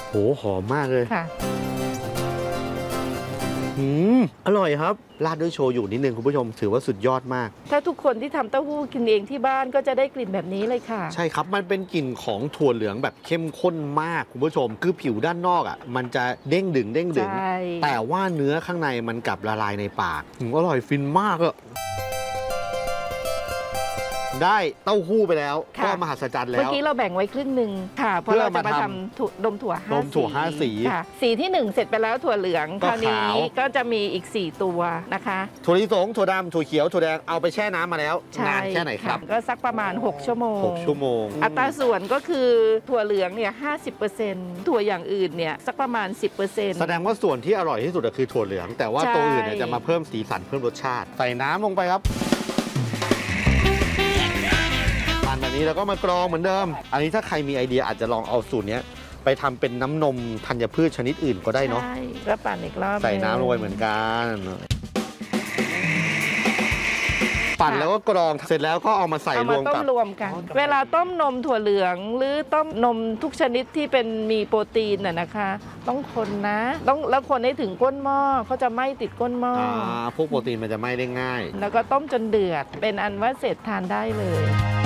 โหหอมมากเลยค่ะอร่อยครับราดด้วยโชยุนิดนึงคุณผู้ชมถือว่าสุดยอดมากถ้าทุกคนที่ทำเต้าหู้กินเองที่บ้านก็จะได้กลิ่นแบบนี้เลยค่ะใช่ครับมันเป็นกลิ่นของถั่วเหลืองแบบเข้มข้นมากคุณผู้ชมคือผิวด้านนอกอ่ะมันจะเด้งดึงแต่ว่าเนื้อข้างในมันกลับละลายในปากอร่อยฟินมากอะได้เต้าหู้ไปแล้วก็มหัศจรรย์แล้วเมื่อกี้เราแบ่งไว้ครึ่งหนึ่งค่ะเพราะเราจะมาทำนมถั่ว5 สีค่ะสีที่1เสร็จไปแล้วถั่วเหลืองคราวนี้ก็จะมีอีก4ตัวนะคะถั่วลิสงถั่วดำถั่วเขียวถั่วแดงเอาไปแช่น้ำมาแล้วนานแค่ไหนครับก็สักประมาณ6 ชั่วโมงอัตราส่วนก็คือถั่วเหลืองเนี่ย 50% ถั่วอย่างอื่นเนี่ยสักประมาณ 10% แสดงว่าส่วนที่อร่อยที่สุดคือถั่วเหลืองแต่ว่าตัวอื่นเนี่ยจะมาเพิ่มสีสันเพิ่มรสชาติใส่น้ำลงไปครับแบบนี้แล้วก็มากรองเหมือนเดิมอันนี้ถ้าใครมีไอเดียอาจจะลองเอาสูตรนี้ไปทำเป็นน้ำนมธัญพืชชนิดอื่นก็ได้เนาะใช่ก็ปั่นอีกรอบใส่น้ำลงไปเหมือนกันปั่นแล้วก็กรองเสร็จแล้วก็เอามาใส่รวมกับรวมกันเวลาต้มนมถั่วเหลืองหรือต้มนมทุกชนิดที่เป็นมีโปรตีนน่ะนะคะต้องคนนะต้องแล้วคนให้ถึงก้นหม้อเขาจะไม่ติดก้นหม้อพวกโปรตีนมันจะไม่ได้ง่ายแล้วก็ต้มจนเดือดเป็นอันว่าเสร็จทานได้เลย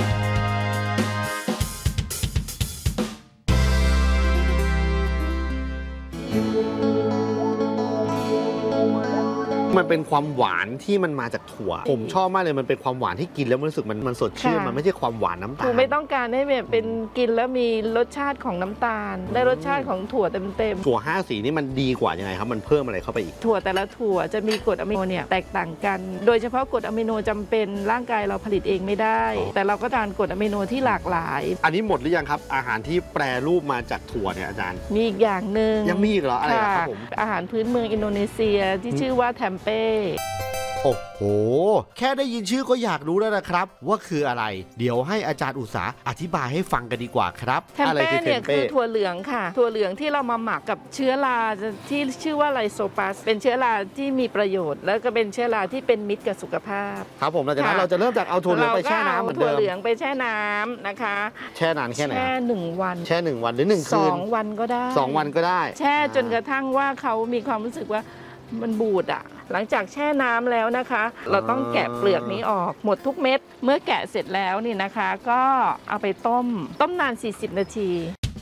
มันเป็นความหวานที่มันมาจากถั่วผมชอบมากเลยมันเป็นความหวานที่กินแล้วมันรู้สึกมันสดชื่นมันไม่ใช่ความหวานน้ำตาลไม่ต้องการให้แบบเป็นกินแล้วมีรสชาติของน้ำตาลได้รสชาติของถั่วเต็มถั่ว5 สีนี่มันดีกว่ายังไงครับมันเพิ่มอะไรเข้าไปอีกถั่วแต่ละถั่วจะมีกรดอะมิโนเนี่ยแตกต่างกันโดยเฉพาะกรดอะมิโนจำเป็นร่างกายเราผลิตเองไม่ได้แต่เราก็ทานกรดอะมิโนที่หลากหลายอันนี้หมดหรือยังครับอาหารที่แปรรูปมาจากถั่วเนี่ยอาจารย์มีอีกอย่างหนึ่งยังมีอีกเหรออะไรครับผมอาหารพื้นเมืองอินโดนีเซียที่ชื่อว่าแทมเป้โอ้โหแค่ได้ยินชื่อก็อยากรู้แล้วนะครับว่าคืออะไรเดี๋ยวให้อาจารย์อุษาอธิบายให้ฟังกันดีกว่าครับแทมเป้เนี่ยคือถั่วเหลืองค่ะถั่วเหลืองที่เรามาหมักกับเชื้อราที่ชื่อว่าไลโซปัสเป็นเชื้อราที่มีประโยชน์แล้วก็เป็นเชื้อราที่เป็นมิตรกับสุขภาพครับผมหลังจากนั้นเราจะเริ่มจากเอาถั่วเหลืองไปแช่น้ำเหมือนเดิมถั่วเหลืองไปแช่น้ำนะคะแช่นานแค่ไหนแช่1 วันแช่1 วันหรือ1 คืน 2 วันก็ได้ 2 วันก็ได้แช่จนกระทั่งว่าเขามีความรู้สึกว่ามันบูดหลังจากแช่น้ำแล้วนะคะเราต้องแกะเปลือกนี้ออกหมดทุกเม็ดเมื่อแกะเสร็จแล้วนี่นะคะก็เอาไปต้มนาน40 นาที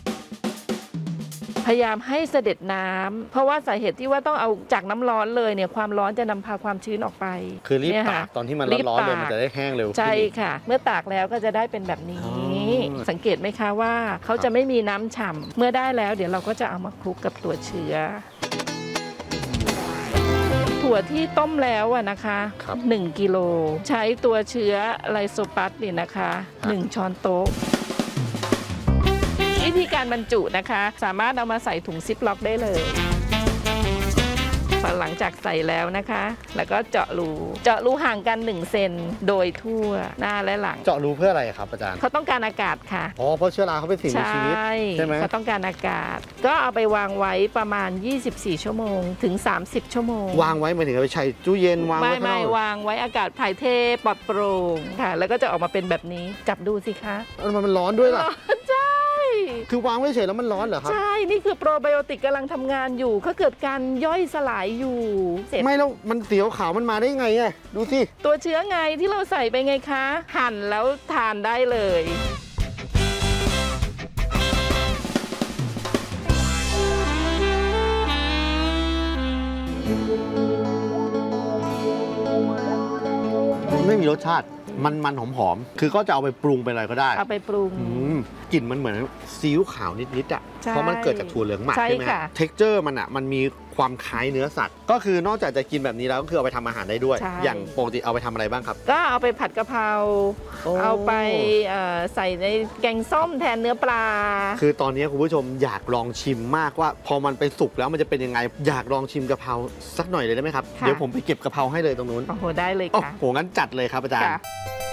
พยายามให้เสด็จน้ำเพราะว่าสาเหตุที่ว่าต้องเอาจากน้ำร้อนเลยเนี่ยความร้อนจะนำพาความชื้นออกไปคือรีบตากตอนที่มันร้อนเลยมันจะได้แห้งเร็วใช่ค่ะเมื่อตากแล้วก็จะได้เป็นแบบนี้สังเกตไหมคะว่าเขาจะไม่มีน้ำฉ่ำเมื่อได้แล้วเดี๋ยวเราก็จะเอามาคลุกกับตัวเชื้อถั่วที่ต้มแล้วนะคะ1 กิโลใช้ตัวเชื้อไลโซปัสนี่นะคะ1 ช้อนโต๊ะวิธีการบรรจุนะคะสามารถเอามาใส่ถุงซิปล็อกได้เลยหลังจากใส่แล้วนะคะแล้วก็เจาะรูห่างกัน1 เซนโดยทั่วหน้าและหลังเจาะรูเพื่ออะไรครับอาจารย์เขาต้องการอากาศค่ะเพราะเชื้อราเขาเป็นสิ่งมีชีวิตใช่ไหมเขาต้องการอากาศก็เอาไปวางไว้ประมาณ24 ชั่วโมงถึง30 ชั่วโมงวางไว้หมายถึงเอาไปใช้ตู้เย็นวางไว้ไม่วางไว้อากาศถ่ายเทปลอดโปร่งค่ะแล้วก็จะออกมาเป็นแบบนี้จับดูสิคะมันร้อนด้วยล่ะใช่คือวางไว้เฉยแล้วมันร้อนเหรอครับใช่นี่คือโปรไบโอติกกำลังทำงานอยู่เขาเกิดการย่อยสลายอยู่ไม่แล้วมันสีขาวมันมาได้ไงอ่ะดูสิตัวเชื้อไงที่เราใส่ไปไงคะหั่นแล้วทานได้เลยไม่มีรสชาติมันหอมคือก็จะเอาไปปรุงเป็นอะไรก็ได้เอาไปปรุงกลิ่นมันเหมือนซีอิ๊วขาวนิดๆอ่ะเพราะมันเกิดจากถั่วเหลืองหมักใช่ไหมเท็กเจอร์มันมีความคล้ายเนื้อสัตว์ก็คือนอกจากจะกินแบบนี้แล้วก็คือเอาไปทำอาหารได้ด้วยอย่างปกติเอาไปทำอะไรบ้างครับก็เอาไปผัดกะเพราเอาไปใส่ในแกงส้มแทนเนื้อปลาคือตอนนี้คุณผู้ชมอยากลองชิมมากว่าพอมันไปสุกแล้วมันจะเป็นยังไงอยากลองชิมกะเพราสักหน่อยเลยได้ไหมครับเดี๋ยวผมไปเก็บกะเพราให้เลยตรงนู้นโอ้โหได้เลยค่ะโอ้โหงั้นจัดเลยครับอาจารย์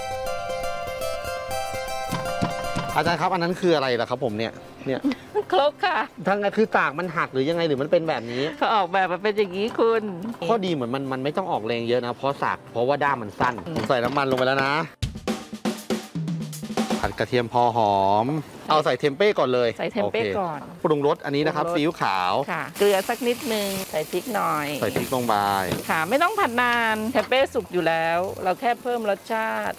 อาจารย์ครับอันนั้นคืออะไรล่ะครับผมเนี่ยครกค่ะทั้งนั้นคือตากมันหักหรือยังไงหรือมันเป็นแบบนี้เขาออกแบบมาเป็นอย่างนี้คุณข้อดีเหมือนมันไม่ต้องออกแรงเยอะนะเพราะว่าด้ามมันสั้นใส่น้ำมันลงไปแล้วนะผัดกระเทียมพอหอม เอาใส่เทมเป้ก่อนเลยใส่เทมเป้ก่อนปรุงรสอันนี้นะครับซีอิ๊วขาวค่ะเกลือสักนิดนึงใส่พริกหน่อยใส่พริกลงไปค่ะไม่ต้องผัดนานเทมเป้สุกอยู่แล้วเราแค่เพิ่มรสชาติ